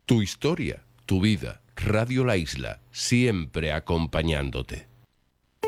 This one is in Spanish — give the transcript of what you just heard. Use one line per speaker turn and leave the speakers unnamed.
Tu historia, tu vida. Radio La Isla, siempre acompañándote.